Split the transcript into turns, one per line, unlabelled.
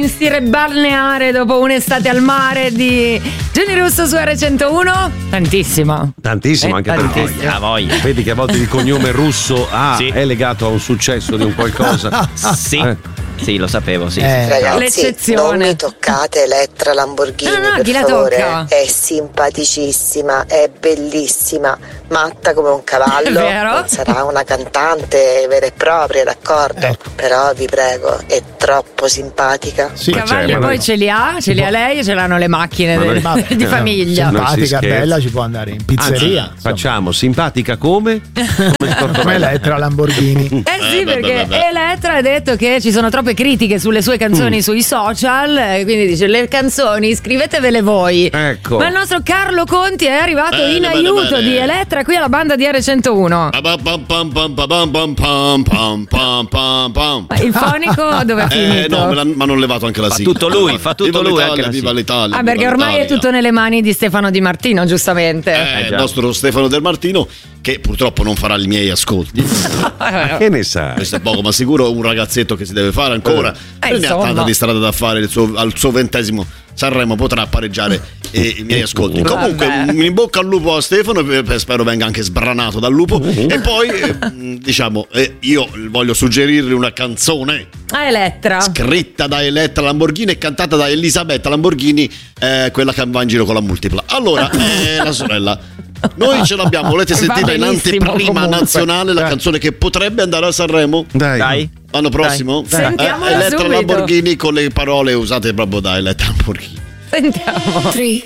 stile balneare dopo un'estate al mare di Gianni Russo su R101? Tantissimo.
Tantissimo, anche
tantissimo.
per voi. Vedi che a volte il cognome Russo è legato a un successo di un qualcosa.
Sì, lo sapevo, sì.
Ragazzi,
L'eccezione.
non mi toccate Elettra Lamborghini,
No,
per
chi la
favore.
tocca?
È simpaticissima, è bellissima, matta come un cavallo.
È vero?
Non sarà una cantante vera e propria, d'accordo? Però vi prego, è troppo simpatica.
Sì,
Cavalli poi ce li ha lei e ce l'hanno le macchine di famiglia.
Simpatica, bella, ci può andare in pizzeria.
Anzi, facciamo simpatica come
Elettra Lamborghini.
Sì, perché Elettra ha detto che ci sono troppe critiche sulle sue canzoni sui social, quindi dice: le canzoni scrivetevele voi.
Ecco.
Ma il nostro Carlo Conti è arrivato in aiuto di Elettra qui alla banda di R101. Il fonico dove è finito?
No, ma non levato anche la sigla.
Fa tutto lui,
Viva
anche
l'Italia,
la
viva l'Italia.
Ah, perché
viva
ormai è
l'Italia.
tutto nelle mani di Stefano Di Martino, giustamente.
Il nostro Stefano Del Martino, che purtroppo non farà i miei ascolti.
Che ne sa?
Questo è poco, ma sicuro un ragazzetto che si deve fare ancora. Ne ha
insomma.
tanta di strada da fare. Al suo 20° Sanremo potrà pareggiare i miei ascolti. Comunque, in bocca al lupo a Stefano, spero venga anche sbranato dal lupo. E poi, io voglio suggerirle una canzone
Elettra.
scritta da Elettra Lamborghini e cantata da Elisabetta Lamborghini, quella che va in giro con la multipla. Allora, la sorella, noi ce l'abbiamo, volete sentire in
benissimo,
anteprima
comunque.
nazionale la canzone che potrebbe andare a Sanremo?
Dai.
L'anno prossimo?
Sentiamola
Elettra
subito.
Lamborghini con le parole usate proprio da Elettra Lamborghini.
Sentiamo.
3,